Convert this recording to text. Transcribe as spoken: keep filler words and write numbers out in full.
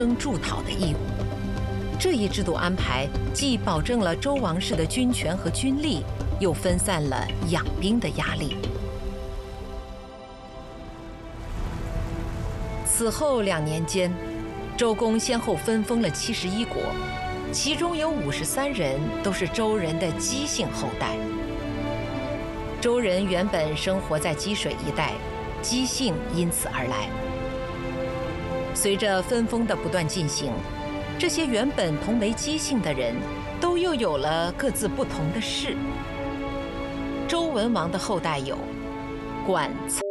征筑讨的义务。这一制度安排既保证了周王室的军权和军力，又分散了养兵的压力。此后两年间，周公先后分封了七十一国，其中有五十三人都是周人的姬姓后代。周人原本生活在姬水一带，姬姓因此而来。随着分封的不断进行，这些原本同为姬姓的人，都又有了各自不同的氏。周文王的后代有管、蔡、